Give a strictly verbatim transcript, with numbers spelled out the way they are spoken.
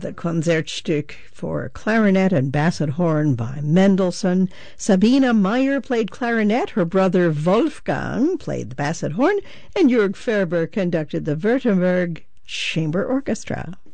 the Concertstück for clarinet and basset horn by Mendelssohn. Sabine Meyer played clarinet. Her brother Wolfgang played the basset horn. And Jörg Ferber conducted the Württemberg Chamber Orchestra.